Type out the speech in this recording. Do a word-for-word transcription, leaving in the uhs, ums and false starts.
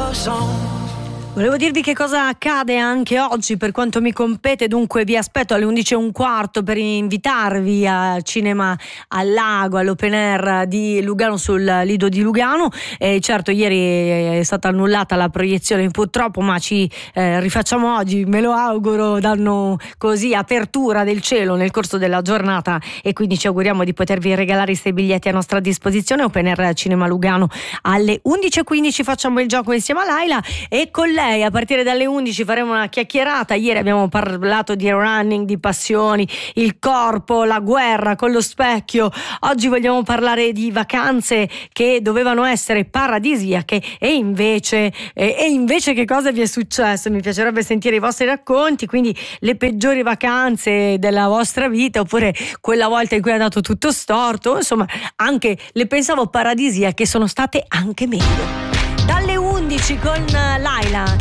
Volevo dirvi che cosa accade anche oggi per quanto mi compete, dunque vi aspetto alle undici e un quarto per invitarvi al cinema al lago, all'open air di Lugano sul Lido di Lugano. E certo ieri è stata annullata la proiezione purtroppo, ma ci eh, rifacciamo oggi, me lo auguro, danno così apertura del cielo nel corso della giornata e quindi ci auguriamo di potervi regalare questi biglietti a nostra disposizione. Open air Cinema Lugano alle undici e quindici, facciamo il gioco insieme a Laila e con lei a partire dalle undici faremo una chiacchierata. Ieri abbiamo parlato di running, di passioni, il corpo, la guerra con lo specchio. Oggi vogliamo parlare di vacanze che dovevano essere paradisiache e invece e, e invece che cosa vi è successo? Mi piacerebbe sentire i vostri racconti, quindi le peggiori vacanze della vostra vita, oppure quella volta in cui è andato tutto storto, insomma anche le pensavo paradisiache, sono state anche meglio. Dalle undici con Laila